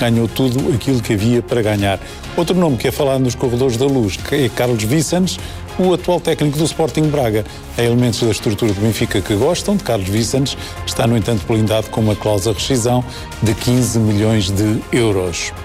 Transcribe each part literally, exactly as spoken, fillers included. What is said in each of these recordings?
ganhou tudo aquilo que havia para ganhar. Outro nome que é falado nos corredores da luz é Carlos Vicens, o atual técnico do Sporting Braga. Há elementos da estrutura do Benfica que gostam de Carlos Vicens, está, no entanto, blindado com uma cláusula de rescisão de quinze milhões de euros.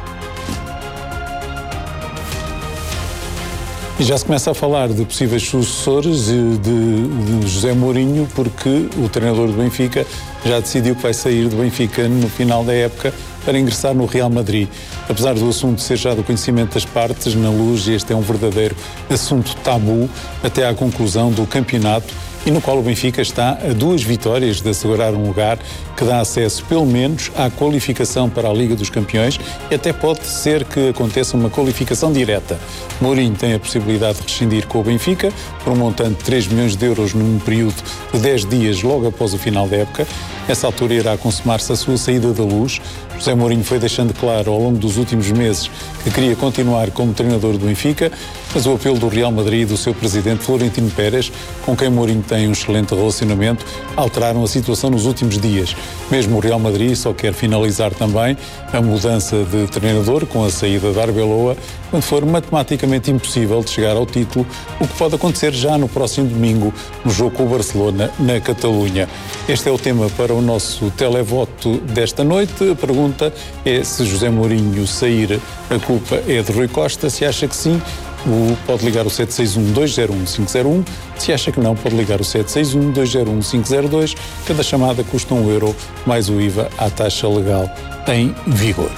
E já se começa a falar de possíveis sucessores de, de, de José Mourinho, porque o treinador do Benfica já decidiu que vai sair do Benfica no final da época para ingressar no Real Madrid. Apesar do assunto ser já do conhecimento das partes, na Luz este é um verdadeiro assunto tabu até à conclusão do campeonato, e no qual o Benfica está a duas vitórias de assegurar um lugar que dá acesso pelo menos à qualificação para a Liga dos Campeões, e até pode ser que aconteça uma qualificação direta. Mourinho tem a possibilidade de rescindir com o Benfica por um montante de três milhões de euros num período de dez dias logo após o final da época. Nessa altura irá consumar-se a sua saída da Luz. José Mourinho foi deixando claro ao longo dos últimos meses que queria continuar como treinador do Benfica, mas o apelo do Real Madrid e do seu presidente Florentino Pérez, com quem Mourinho tem um excelente relacionamento, alteraram a situação nos últimos dias. Mesmo o Real Madrid só quer finalizar também a mudança de treinador com a saída de Arbeloa, quando for matematicamente impossível de chegar ao título, o que pode acontecer já no próximo domingo, no jogo com o Barcelona, na Catalunha. Este é o tema para o nosso televoto desta noite. A pergunta é: se José Mourinho sair, a culpa é de Rui Costa? Se acha que sim, o, pode ligar o sete seis um, dois zero um, cinco zero um. Se acha que não, pode ligar o sete seis um, dois zero um, cinco zero dois. Cada chamada custa um euro, mais o I V A à taxa legal em vigor.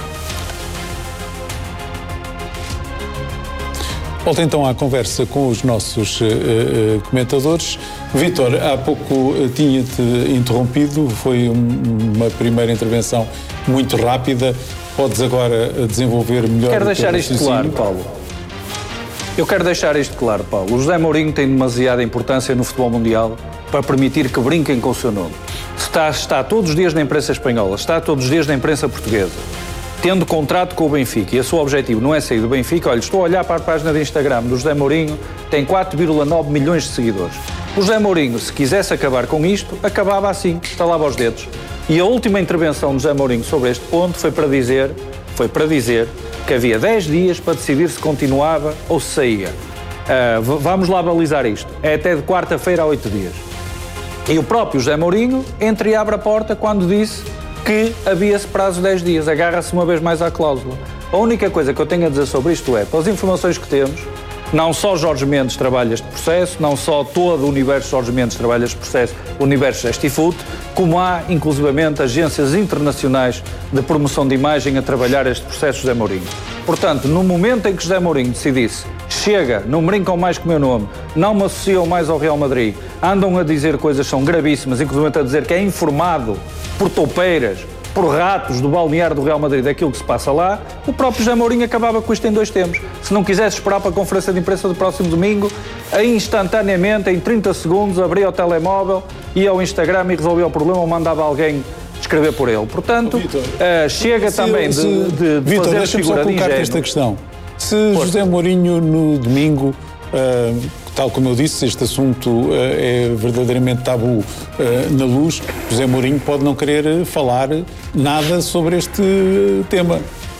Volto então à conversa com os nossos uh, uh, comentadores. Vítor, há pouco uh, tinha-te interrompido, foi um, uma primeira intervenção muito rápida. Podes agora desenvolver melhor... Quero deixar isto claro, Paulo. Eu quero deixar isto claro, Paulo. O José Mourinho tem demasiada importância no futebol mundial para permitir que brinquem com o seu nome. Está, está todos os dias na imprensa espanhola, está todos os dias na imprensa portuguesa, tendo contrato com o Benfica, e o seu objetivo não é sair do Benfica. Olha, estou a olhar para a página de Instagram do José Mourinho, tem quatro vírgula nove milhões de seguidores. O José Mourinho, se quisesse acabar com isto, acabava assim, estalava os dedos. E a última intervenção de José Mourinho sobre este ponto foi para dizer, foi para dizer que havia dez dias para decidir se continuava ou se saía. Uh, vamos lá balizar isto. É até de quarta-feira a oito dias. E o próprio José Mourinho entra e abre a porta quando disse que havia esse prazo de dez dias. Agarra-se uma vez mais à cláusula. A única coisa que eu tenho a dizer sobre isto é, pelas informações que temos, não só Jorge Mendes trabalha este processo, não só todo o universo Jorge Mendes trabalha este processo, o universo Gestifute, como há, inclusivamente, agências internacionais de promoção de imagem a trabalhar este processo José Mourinho. Portanto, no momento em que José Mourinho decidisse, chega, não brincam mais com o meu nome, não me associam mais ao Real Madrid, andam a dizer coisas que são gravíssimas, inclusive a dizer que é informado por toupeiras, por ratos do balneário do Real Madrid daquilo que se passa lá, o próprio José Mourinho acabava com isto em dois tempos. Se não quisesse esperar para a conferência de imprensa do próximo domingo, instantaneamente, em trinta segundos, abria o telemóvel, ia ao Instagram e resolvia o problema, ou mandava alguém escrever por ele. Portanto, uh, chega se também eu, se, de, de, de Vítor, fazer deixa-me figura só de ingênuo. esta questão. Se Por... José Mourinho, no domingo, uh, tal como eu disse, este assunto uh, é verdadeiramente tabu uh, na Luz, José Mourinho pode não querer falar nada sobre este tema.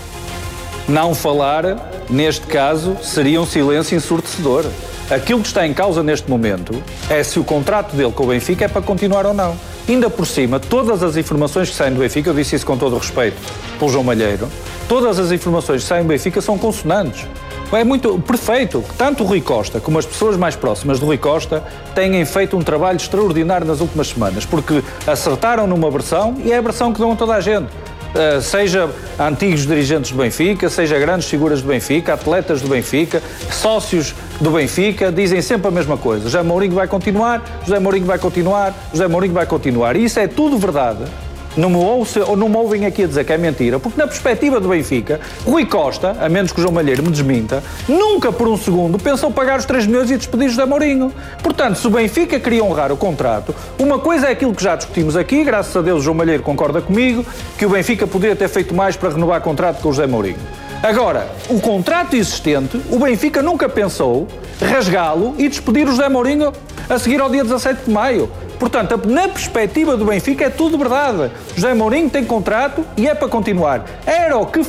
Não falar, neste caso, seria um silêncio ensurdecedor. Aquilo que está em causa neste momento é se o contrato dele com o Benfica é para continuar ou não. Ainda por cima, todas as informações que saem do Benfica, eu disse isso com todo o respeito pelo João Malheiro, todas as informações que saem do Benfica são consonantes. É muito perfeito. Tanto o Rui Costa como as pessoas mais próximas do Rui Costa têm feito um trabalho extraordinário nas últimas semanas, porque acertaram numa versão e é a versão que dão a toda a gente. Uh, seja antigos dirigentes do Benfica, seja grandes figuras do Benfica, atletas do Benfica, sócios do Benfica, dizem sempre a mesma coisa. José Mourinho vai continuar, José Mourinho vai continuar, José Mourinho vai continuar. E isso é tudo verdade. Não me, ouço, ou não me ouvem aqui a dizer que é mentira, porque na perspectiva do Benfica, Rui Costa, a menos que o João Malheiro me desminta, nunca por um segundo pensou pagar os três milhões e despedir José Mourinho. Portanto, se o Benfica queria honrar o contrato, uma coisa é aquilo que já discutimos aqui, graças a Deus o João Malheiro concorda comigo, que o Benfica poderia ter feito mais para renovar contrato com o José Mourinho. Agora, o contrato existente, o Benfica nunca pensou rasgá-lo e despedir o José Mourinho a seguir ao dia dezassete de maio. Portanto, na perspectiva do Benfica é tudo verdade. José Mourinho tem contrato e é para continuar. Era o que